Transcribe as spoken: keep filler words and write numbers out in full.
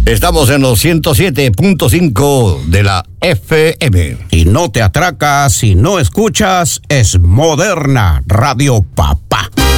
Estamos en los ciento siete punto cinco de la F M. Y no te atracas si no escuchas Es Moderna Radio Pap.